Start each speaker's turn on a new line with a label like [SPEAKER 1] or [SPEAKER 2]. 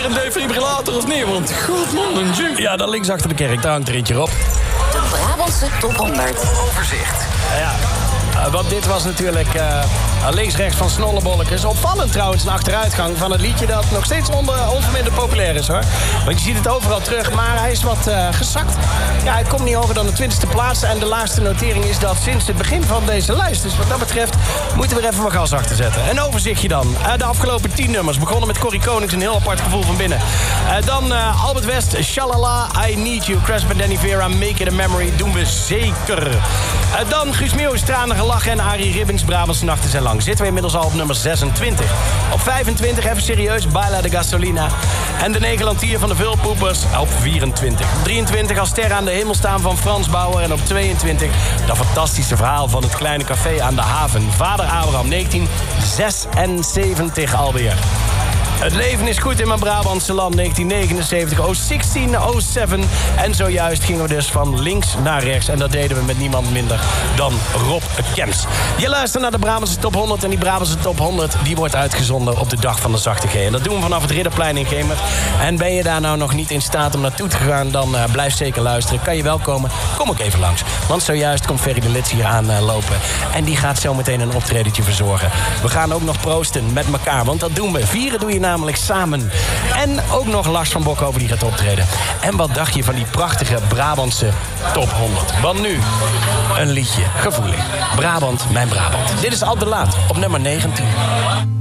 [SPEAKER 1] een defibrillator of niet? Want god man, een junk.
[SPEAKER 2] Ja, daar links achter de kerk, daar hangt er eentje op.
[SPEAKER 3] De Brabantse top 100.
[SPEAKER 4] Overzicht.
[SPEAKER 2] Ja. Want dit was natuurlijk links-rechts van Snollebollekes. Opvallend trouwens, een achteruitgang van het liedje dat nog steeds onverminderd populair is, hoor. Want je ziet het overal terug, maar hij is wat gezakt. Ja, hij komt niet hoger dan de 20e plaats. En de laatste notering is dat sinds het begin van deze lijst. Dus wat dat betreft moeten we er even wat gas achter zetten. Een overzichtje dan. De afgelopen 10 nummers. Begonnen met Corrie Konings, een heel apart gevoel van binnen. Dan Albert West, Shalala, I Need You. Crash and Danny Vera, Make It a Memory. Doen we zeker. Dan Guus Meeuwis, Tranige Lachen en Arie Ribbens, Brabantse Nachten zijn lang. Zitten we inmiddels al op nummer 26. Op 25, even serieus, Baila de Gasolina. En de Nederlandier van de Vulpoepers op 24. Op 23 als ster aan de hemel staan van Frans Bauer. En op 22 dat fantastische verhaal van het kleine café aan de haven. Vader Abraham, 1976 alweer. Het leven is goed in mijn Brabantse land, 1979, 016, 07. En zojuist gingen we dus van links naar rechts. En dat deden we met niemand minder dan Rob Kemps. Je luistert naar de Brabantse Top 100. En die Brabantse Top 100 die wordt uitgezonden op de dag van de Zachte G. En dat doen we vanaf het Ridderplein in Gemert. En ben je daar nou nog niet in staat om naartoe te gaan, dan blijf zeker luisteren. Kan je wel komen? Kom ook even langs. Want zojuist komt Ferry de Lits hier aanlopen. En die gaat zo meteen een optredentje verzorgen. We gaan ook nog proosten met elkaar, want dat doen we. Vieren doe je namelijk samen. En ook nog Lars van Bokhoven die gaat optreden. En wat dacht je van die prachtige Brabantse Top 100? Want nu een liedje, gevoelig. Brabant, mijn Brabant. Dit is Al de Laat op nummer 19.